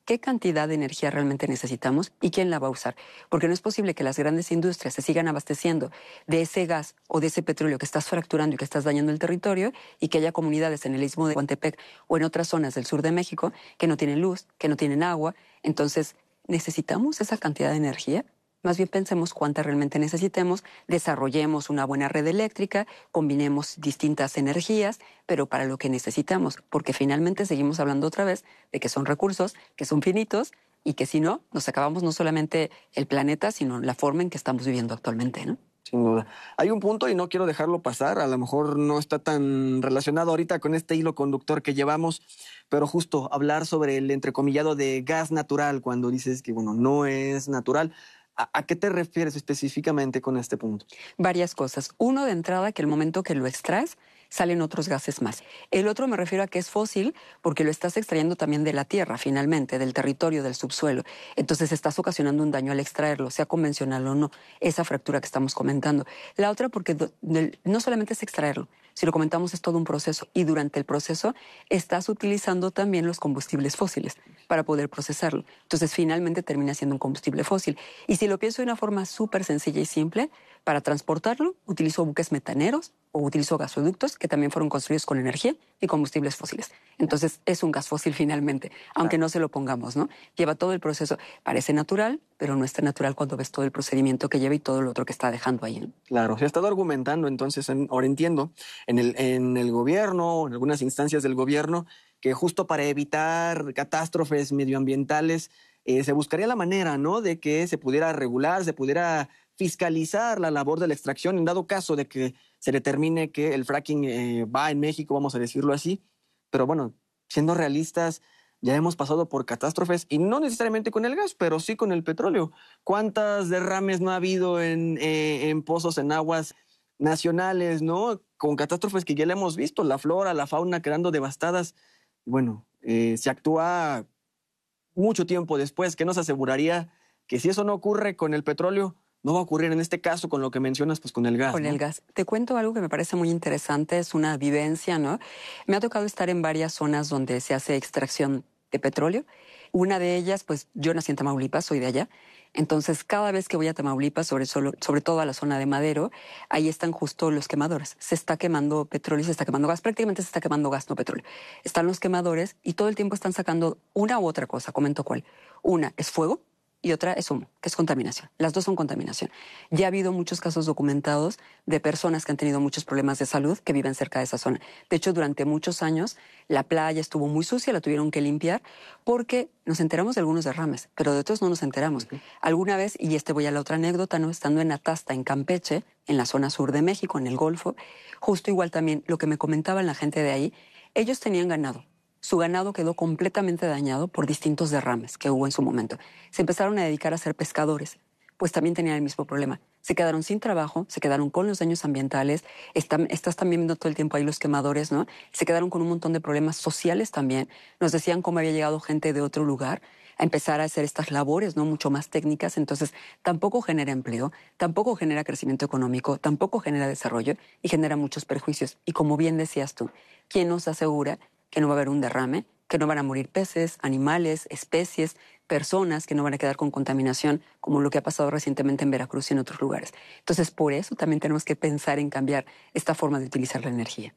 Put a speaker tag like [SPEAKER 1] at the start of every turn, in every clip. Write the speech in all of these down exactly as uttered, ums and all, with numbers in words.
[SPEAKER 1] qué cantidad de energía realmente necesitamos y quién la va a usar. Porque no es posible que las grandes industrias se sigan abasteciendo de ese gas o de ese petróleo que estás fracturando y que estás dañando el territorio y que haya comunidades en el istmo de Tehuantepec o en otras zonas del sur de México que no tienen luz, que no tienen agua. Entonces, ¿necesitamos esa cantidad de energía? Más bien pensemos cuánta realmente necesitemos, desarrollemos una buena red eléctrica, combinemos distintas energías, pero para lo que necesitamos, porque finalmente seguimos hablando otra vez de que son recursos, que son finitos y que si no, nos acabamos no solamente el planeta, sino la forma en que estamos viviendo actualmente, ¿no?
[SPEAKER 2] Sin duda. Hay un punto y no quiero dejarlo pasar, a lo mejor no está tan relacionado ahorita con este hilo conductor que llevamos, pero justo hablar sobre el entrecomillado de gas natural cuando dices que, bueno, no es natural. ¿A, a qué te refieres específicamente con este punto?
[SPEAKER 1] Varias cosas. Uno, de entrada, que el momento que lo extraes, salen otros gases más. El otro me refiero a que es fósil porque lo estás extrayendo también de la tierra, finalmente, del territorio, del subsuelo. Entonces estás ocasionando un daño al extraerlo, sea convencional o no, esa fractura que estamos comentando. La otra porque do, del, no solamente es extraerlo, si lo comentamos es todo un proceso y durante el proceso estás utilizando también los combustibles fósiles para poder procesarlo. Entonces finalmente termina siendo un combustible fósil. Y si lo pienso de una forma súper sencilla y simple, para transportarlo utilizo buques metaneros o utilizo gasoductos que también fueron construidos con energía y combustibles fósiles. Entonces es un gas fósil finalmente, aunque no se lo pongamos, ¿no? Lleva todo el proceso. Parece natural, pero no es tan natural cuando ves todo el procedimiento que lleva y todo lo otro que está dejando ahí, ¿no?
[SPEAKER 2] Claro, se ha estado argumentando entonces, en, ahora entiendo, en el, en el gobierno, en algunas instancias del gobierno, que justo para evitar catástrofes medioambientales eh, se buscaría la manera, ¿no?, de que se pudiera regular, se pudiera fiscalizar la labor de la extracción en dado caso de que se determine que el fracking eh, va en México, vamos a decirlo así. Pero bueno, siendo realistas, ya hemos pasado por catástrofes y no necesariamente con el gas, pero sí con el petróleo. ¿Cuántas derrames no ha habido en, eh, en pozos, en aguas nacionales, ¿no? Con catástrofes que ya le hemos visto, la flora, la fauna quedando devastadas. Bueno, eh, se actúa mucho tiempo después. ¿Qué nos aseguraría que si eso no ocurre con el petróleo, no va a ocurrir en este caso con lo que mencionas, pues con el gas?
[SPEAKER 1] Con
[SPEAKER 2] ¿no?
[SPEAKER 1] el gas. Te cuento algo que me parece muy interesante, es una vivencia, ¿no? Me ha tocado estar en varias zonas donde se hace extracción de petróleo. Una de ellas, pues yo nací en Tamaulipas, soy de allá. Entonces, cada vez que voy a Tamaulipas, sobre, solo, sobre todo a la zona de Madero, ahí están justo los quemadores. Se está quemando petróleo y se está quemando gas. Prácticamente se está quemando gas, no petróleo. Están los quemadores y todo el tiempo están sacando una u otra cosa. Comento cuál. Una es fuego y otra es humo, que es contaminación. Las dos son contaminación. Ya ha habido muchos casos documentados de personas que han tenido muchos problemas de salud que viven cerca de esa zona. De hecho, durante muchos años la playa estuvo muy sucia, la tuvieron que limpiar porque nos enteramos de algunos derrames, pero de otros no nos enteramos. Uh-huh. Alguna vez, y este voy a la otra anécdota, ¿no? Estando en Atasta, en Campeche, en la zona sur de México, en el Golfo, justo igual también lo que me comentaban la gente de ahí, ellos tenían ganado. Su ganado quedó completamente dañado por distintos derrames que hubo en su momento. Se empezaron a dedicar a ser pescadores, pues también tenían el mismo problema. Se quedaron sin trabajo, se quedaron con los daños ambientales, están, estás también viendo todo el tiempo ahí los quemadores, ¿no? Se quedaron con un montón de problemas sociales también. Nos decían cómo había llegado gente de otro lugar a empezar a hacer estas labores, ¿no?, mucho más técnicas. Entonces, tampoco genera empleo, tampoco genera crecimiento económico, tampoco genera desarrollo y genera muchos perjuicios. Y como bien decías tú, ¿quién nos asegura que no va a haber un derrame, que no van a morir peces, animales, especies, personas que no van a quedar con contaminación, como lo que ha pasado recientemente en Veracruz y en otros lugares? Entonces, por eso también tenemos que pensar en cambiar esta forma de utilizar la energía.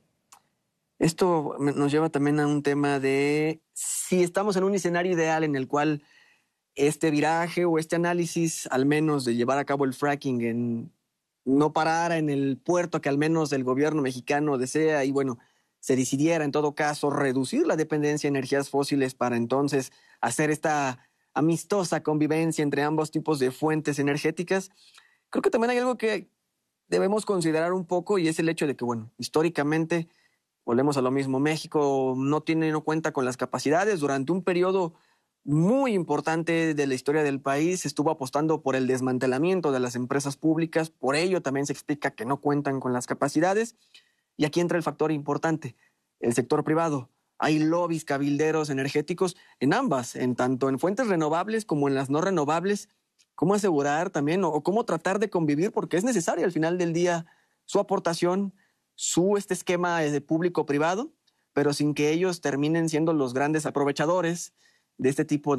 [SPEAKER 2] Esto nos lleva también a un tema de si estamos en un escenario ideal en el cual este viraje o este análisis, al menos de llevar a cabo el fracking, en no parara en el puerto que al menos el gobierno mexicano desea y bueno, se decidiera en todo caso reducir la dependencia de energías fósiles para entonces hacer esta amistosa convivencia entre ambos tipos de fuentes energéticas, creo que también hay algo que debemos considerar un poco y es el hecho de que, bueno, históricamente, volvemos a lo mismo, México no tiene, no cuenta con las capacidades. Durante un periodo muy importante de la historia del país estuvo apostando por el desmantelamiento de las empresas públicas, por ello también se explica que no cuentan con las capacidades. Y aquí entra el factor importante, el sector privado. Hay lobbies cabilderos energéticos en ambas, en tanto en fuentes renovables como en las no renovables. ¿Cómo asegurar también o cómo tratar de convivir? Porque es necesario al final del día su aportación, su este esquema de público-privado, pero sin que ellos terminen siendo los grandes aprovechadores de este tipo de